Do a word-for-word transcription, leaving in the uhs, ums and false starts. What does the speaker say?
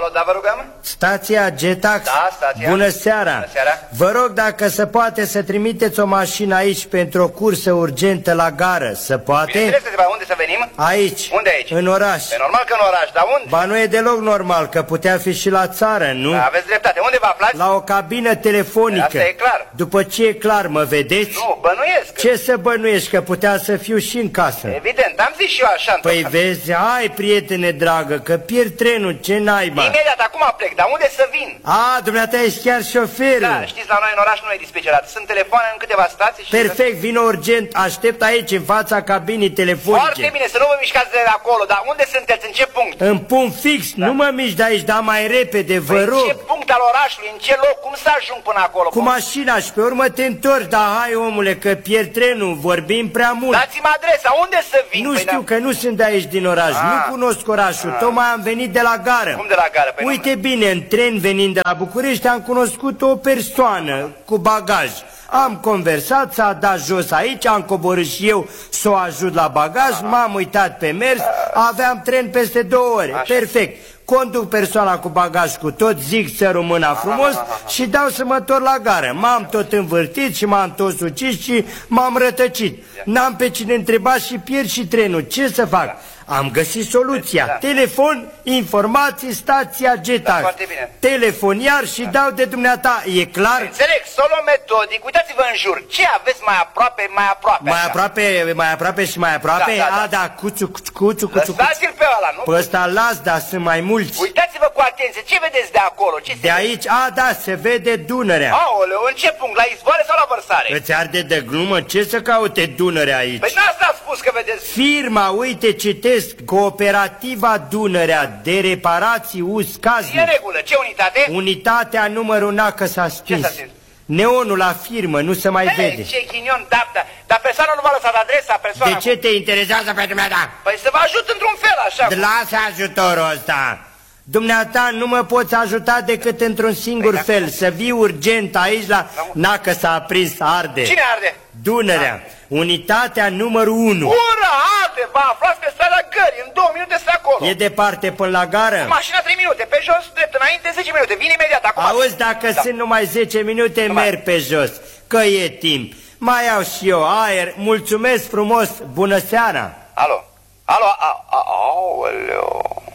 Alo, da, vă rugăm? Stația Getax. Da, stația. Bună seara. Bună seara. Vă rog dacă se poate să trimiteți o mașină aici pentru o cursă urgentă la gară. Se poate? Bineînțeles că se va, unde să venim? Aici. Unde aici? În oraș. E normal că în oraș, dar unde? Ba nu e deloc normal, că putea fi și la țară, nu? Da, aveți dreptate. Unde vă aflați? La o cabină telefonică. Asta e clar. După ce e clar, mă vedeți? Nu, bănuiesc. Ce să bănuiești, că putea să fiu și în casă? Evident, am zis și eu așa. Păi vezi, hai prietene dragă, că pierd trenul, ce naiba? Imediat, acum plec, dar unde să vin? A, dumneata ești chiar șoferul. Da, știți, la noi în oraș nu e dispecerat. Sunt telefoane în câteva stații și... Perfect, vino urgent, aștept aici, în fața cabinii telefonice. Foarte bine, să nu vă mișcați de acolo, dar unde sunteți, în ce punct? În punct fix, da. Nu mă mișc de aici, dar mai repede, vă păi rog. În ce punct al orașului, în ce loc, cum să ajung până acolo? Cu mașina și pe urmă te întorci, dar hai omule, că pierd trenul, vorbim prea mult. Dați-mi adresa, unde să vin? Nu păi știu, da... că nu sunt de aici din oraș, A. nu cunosc orașul, A. tocmai am venit de la gară. Cum de la gară? Păi uite nu... bine, în tren venind de la București am cunoscut o persoană cu bagaj. Am conversat, s-a dat jos aici, am coborât și eu să o ajut la bagaj, m-am uitat pe mers, aveam tren peste două ore. Așa. Perfect. Conduc persoana cu bagaj cu tot, zic să rămână frumos și dau să mă întorc la gară. M-am tot învârtit și m-am tot sucit și m-am rătăcit. N-am pe cine întreba și pierd și trenul. Ce să fac? Am găsit soluția. Da. Telefon, informații, stația Getax. Da, telefoniar și da. Dau de dumneata. E clar? Înțeleg, solo metodic. Uitați-vă în jur. Ce aveți mai aproape, mai aproape? Mai așa? aproape, mai aproape și mai aproape? Da, da, da. A, da, cuțu, cuțu, cuțu, cuțu. Lăsați-l pe ăla, nu? Pe ăsta las, dar sunt mai mulți. Uitați-vă cu atenție. Ce vedeți de acolo? Ce de aici? Vede? A, da, se vede Dunărea. Aoleu, în ce punct? La izvoare sau la vărsare? Îți arde de glumă? Ce să caute Dunărea aici? Păi n-asta a spus că vedeți. Firma, uite, citesc, Cooperativa Dunărea de reparații uscazi. E în regulă, ce unitate? Unitatea numărul N că s-a stins. Ce s-a stins? Neonul la firmă, nu se mai Ei, vede. Ce ghinion, da, da, dar persoana nu v-a lăsat adresa, persoana... De ce te interesează pe dumneata? Păi să vă ajut într-un fel, așa. Lasă ajutorul ăsta. Dumneata nu mă poți ajuta decât într-un singur păi, fel, să vii urgent aici la... N că s-a aprins, arde. Cine arde? Dunărea, da. Unitatea numărul unu. Ura, arde, vă aflați pe strada Gării, în două minute sunt acolo. E departe până la gară? Mașina trei minute, pe jos, drept înainte, zece minute, vin imediat acum. Auzi, dacă da. sunt numai zece minute, numai. Merg pe jos, că e timp. Mai iau și eu aer, mulțumesc frumos, bună seara. Alo, alo, a, a, aoleo.